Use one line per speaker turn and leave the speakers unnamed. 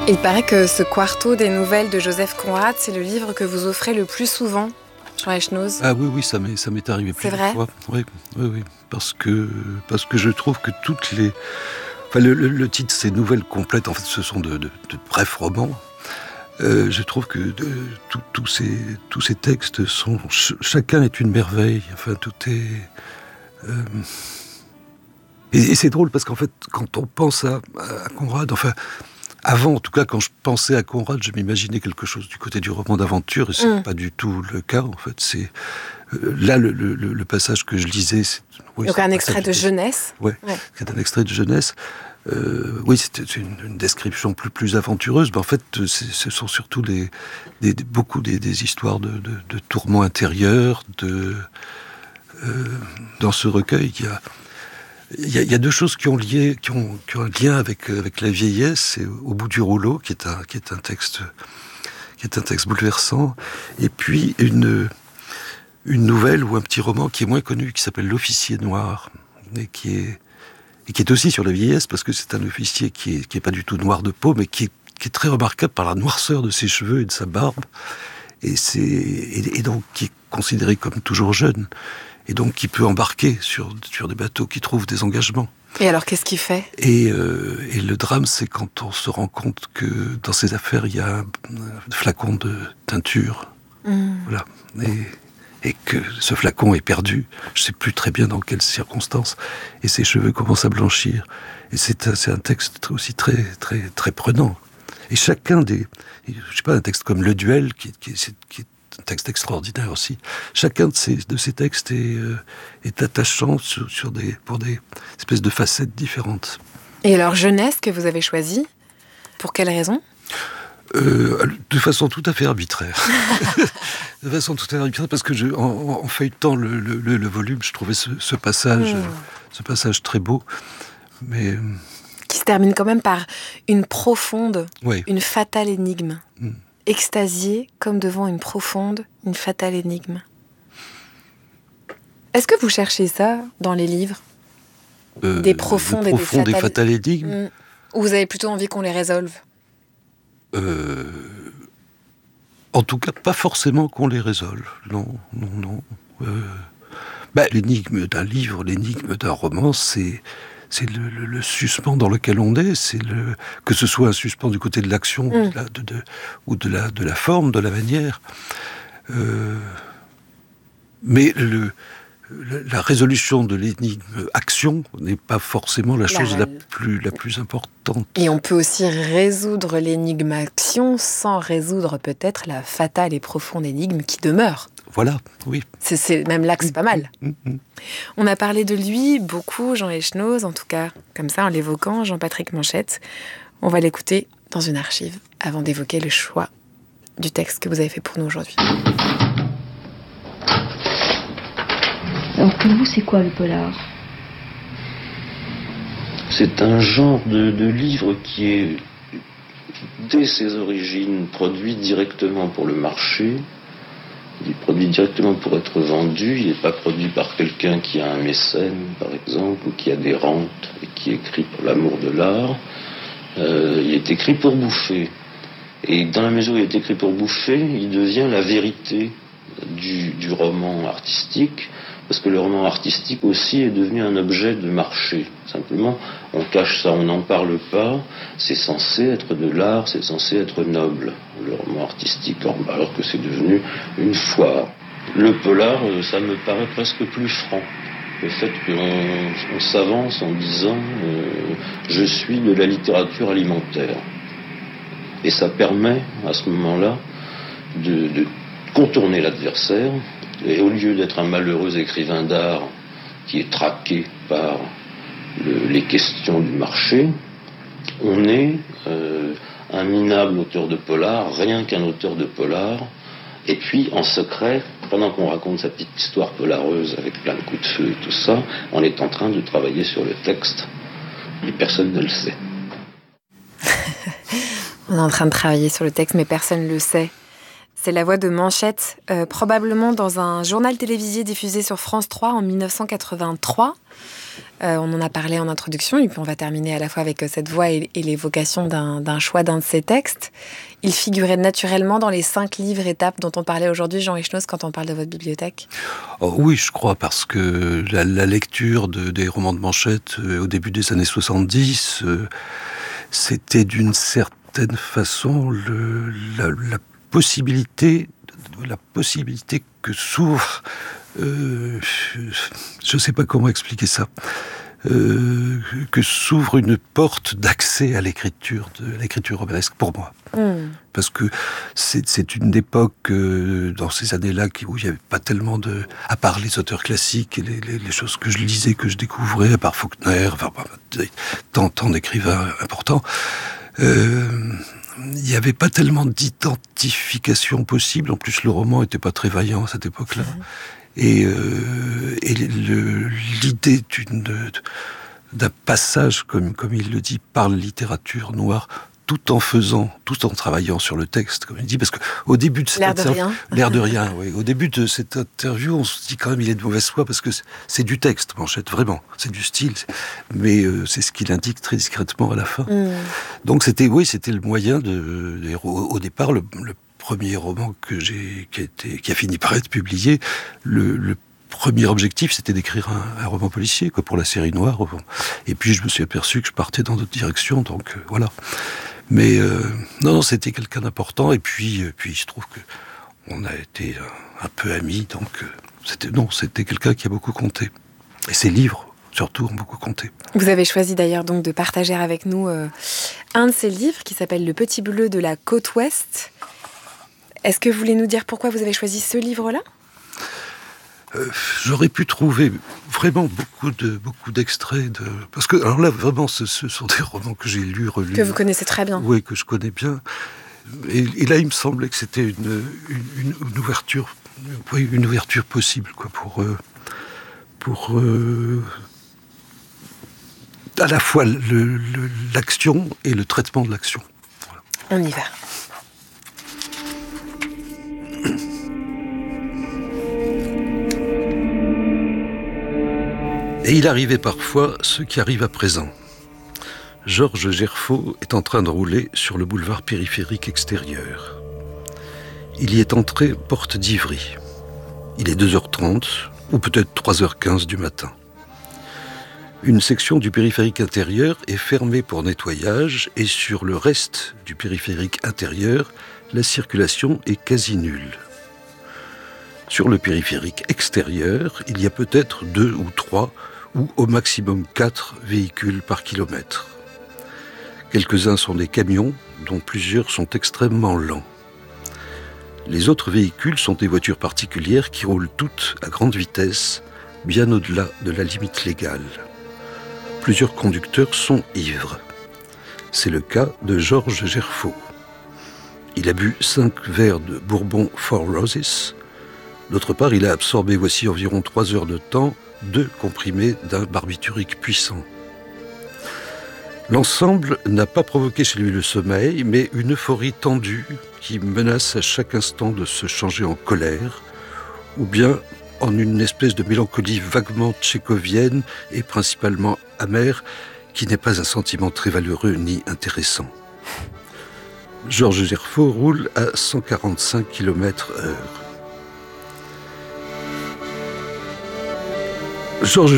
Il paraît que ce quarto des nouvelles de Joseph Conrad, c'est le livre que vous offrez le plus souvent, Jean Echnoz.
Ah oui, ça m'est arrivé plusieurs fois. Oui, parce que je trouve que toutes les... Enfin, le titre, c'est Nouvelles complètes. En fait, ce sont de brefs romans. Je trouve que tous ces textes sont... Chacun est une merveille. Enfin, tout est... Et c'est drôle parce qu'en fait, quand on pense à Conrad, enfin... Avant, en tout cas, quand je pensais à Conrad, je m'imaginais quelque chose du côté du roman d'aventure, et c'est pas du tout le cas, en fait. C'est là le passage que je lisais.
Donc un extrait de jeunesse.
Ouais. C'est un extrait de jeunesse. Oui, c'était une description plus aventureuse. Mais en fait, ce sont surtout beaucoup des histoires de tourments intérieurs. Dans ce recueil, il y a deux choses qui ont un lien avec la vieillesse. C'est Au bout du rouleau, qui est un texte bouleversant, et puis une nouvelle ou un petit roman qui est moins connu, qui s'appelle L'officier noir, et qui est aussi sur la vieillesse, parce que c'est un officier qui est pas du tout noir de peau, mais qui est très remarquable par la noirceur de ses cheveux et de sa barbe, et donc qui est considéré comme toujours jeune. Et donc qui peut embarquer sur des bateaux qui trouvent des engagements.
Et alors, qu'est-ce qu'il fait ?
Et le drame, c'est quand on se rend compte que dans ces affaires, il y a un flacon de teinture. Voilà. Et que ce flacon est perdu. Je ne sais plus très bien dans quelles circonstances. Et ses cheveux commencent à blanchir. Et c'est un texte aussi très, très, très prenant. Et chacun je sais pas, un texte comme Le Duel, qui est un texte extraordinaire aussi. Chacun de ces textes est attachant pour des espèces de facettes différentes.
Et alors, jeunesse que vous avez choisi, pour quelle raison ?
De façon tout à fait arbitraire. Parce que en feuilletant le volume, je trouvais ce passage très beau. Mais...
qui se termine quand même par une profonde,
oui.
Une fatale énigme. Extasié comme devant une fatale énigme. Est-ce que vous cherchez ça dans les livres ? Des profondes et des
fatales énigmes ?
Ou vous avez plutôt envie qu'on les résolve ?
En tout cas, pas forcément qu'on les résolve. Non. L'énigme d'un livre, l'énigme d'un roman, c'est le suspens dans lequel on est, que ce soit un suspens du côté de l'action ou de la forme, de la manière. Mais la résolution de l'énigme action n'est pas forcément la chose la plus importante.
Et on peut aussi résoudre l'énigme action sans résoudre peut-être la fatale et profonde énigme qui demeure.
Voilà, oui.
C'est même là que c'est pas mal. On a parlé de lui beaucoup, Jean Echnoz, en tout cas, comme ça, en l'évoquant, Jean-Patrick Manchette. On va l'écouter dans une archive avant d'évoquer le choix du texte que vous avez fait pour nous aujourd'hui.
Alors pour vous, c'est quoi le polar ?
C'est un genre de livre qui est, dès ses origines, produit directement pour le marché. Il est produit directement pour être vendu. Il n'est pas produit par quelqu'un qui a un mécène, par exemple, ou qui a des rentes et qui écrit pour l'amour de l'art. Il est écrit pour bouffer. Et dans la mesure où il est écrit pour bouffer, il devient la vérité du roman artistique, parce que le roman artistique aussi est devenu un objet de marché. Simplement, on cache ça, on n'en parle pas. C'est censé être de l'art, c'est censé être noble, le roman artistique, alors que c'est devenu une foire. Le polar, ça me paraît presque plus franc. Le fait qu'on s'avance en disant je suis de la littérature alimentaire. Et ça permet, à ce moment-là, de contourner l'adversaire. Et au lieu d'être un malheureux écrivain d'art qui est traqué par les questions du marché, on est un minable auteur de polar, rien qu'un auteur de polar, et puis en secret, pendant qu'on raconte sa petite histoire polareuse avec plein de coups de feu et tout ça, on est en train de travailler sur le texte, et personne ne le sait.
On est en train de travailler sur le texte, mais personne ne le sait. C'est la voix de Manchette, probablement dans un journal télévisé diffusé sur France 3 en 1983. On en a parlé en introduction, et puis on va terminer à la fois avec cette voix et l'évocation d'un choix d'un de ses textes. Il figurait naturellement dans les 5 livres étapes dont on parlait aujourd'hui, Jean Echenoz, quand on parle de votre bibliothèque.
Oh, oui, je crois, parce que la lecture des romans de Manchette au début des années 70, c'était d'une certaine façon la possibilité que s'ouvre, je ne sais pas comment expliquer ça, que s'ouvre une porte d'accès à l'écriture romanesque pour moi. Parce que c'est une époque, dans ces années-là, où il n'y avait pas tellement à part les auteurs classiques et les choses que je lisais, que je découvrais, à part Faulkner, tant d'écrivains importants, il n'y avait pas tellement d'identification possible. En plus, le roman n'était pas très vaillant à cette époque-là. Et l'idée d'un passage, comme il le dit, par la littérature noire, tout en travaillant sur le texte, comme il dit, parce qu'au début de cette l'air de rien, oui. Au début de cette interview, on se dit quand même il est de mauvaise foi parce que c'est du texte, Manchette, vraiment, c'est du style, mais c'est ce qu'il indique très discrètement à la fin. Donc c'était le moyen au départ, le premier roman qui a fini par être publié, le premier objectif, c'était d'écrire un roman policier, pour la série noire. Et puis, je me suis aperçu que je partais dans d'autres directions, donc voilà. Mais non, c'était quelqu'un d'important. Et puis, il se trouve que on a été un peu amis, donc c'était quelqu'un qui a beaucoup compté. Et ses livres, surtout, ont beaucoup compté.
Vous avez choisi d'ailleurs donc de partager avec nous un de ses livres qui s'appelle Le Petit Bleu de la Côte Ouest. Est-ce que vous voulez nous dire pourquoi vous avez choisi ce livre-là ?
J'aurais pu trouver vraiment beaucoup d'extraits parce que alors là vraiment ce sont des romans que j'ai lus, relus,
que vous connaissez très bien.
Oui, que je connais bien. Et là, il me semblait que c'était une ouverture, une ouverture possible, pour à la fois l'action et le traitement de l'action. Voilà.
On y va.
Et il arrivait parfois ce qui arrive à présent. Georges Gerfaut est en train de rouler sur le boulevard périphérique extérieur. Il y est entré porte d'Ivry. Il est 2h30 ou peut-être 3h15 du matin. Une section du périphérique intérieur est fermée pour nettoyage et sur le reste du périphérique intérieur, la circulation est quasi nulle. Sur le périphérique extérieur, il y a peut-être 2 ou 3 ou au maximum 4 véhicules par kilomètre. Quelques-uns sont des camions, dont plusieurs sont extrêmement lents. Les autres véhicules sont des voitures particulières qui roulent toutes à grande vitesse, bien au-delà de la limite légale. Plusieurs conducteurs sont ivres. C'est le cas de Georges Gerfaut. Il a bu 5 verres de Bourbon Four Roses. D'autre part, il a absorbé, voici environ 3 heures de temps, 2 comprimés d'un barbiturique puissant. L'ensemble n'a pas provoqué chez lui le sommeil, mais une euphorie tendue qui menace à chaque instant de se changer en colère, ou bien en une espèce de mélancolie vaguement tchécovienne et principalement amère, qui n'est pas un sentiment très valeureux ni intéressant. Georges Gerfaut roule à 145 km/h. Georges